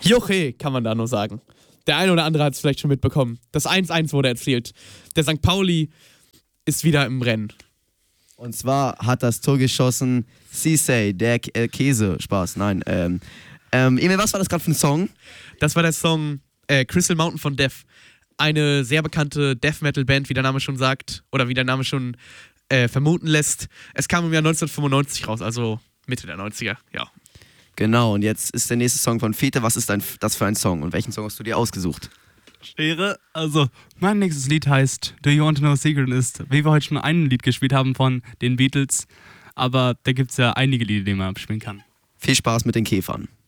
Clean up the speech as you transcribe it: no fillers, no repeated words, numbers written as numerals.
Joche, kann man da nur sagen. Der eine oder andere hat es vielleicht schon mitbekommen. Das 1-1 wurde erzielt. Der St. Pauli ist wieder im Rennen. Und zwar hat das Tor geschossen Cisse, der Käse. Spaß, nein. Emil, was war das gerade für ein Song? Das war der Song Crystal Mountain von Def. Eine sehr bekannte Death-Metal-Band, wie der Name schon sagt, oder wie der Name schon vermuten lässt. Es kam im Jahr 1995 raus, also Mitte der 90er, ja. Genau, und jetzt ist der nächste Song von Fete. Was ist das für ein Song und welchen Song hast du dir ausgesucht? Schere. Also, mein nächstes Lied heißt Do You Want to Know a Secret? Ist, wie wir heute schon ein Lied gespielt haben von den Beatles, aber da gibt es ja einige Lieder, die man abspielen kann. Viel Spaß mit den Käfern.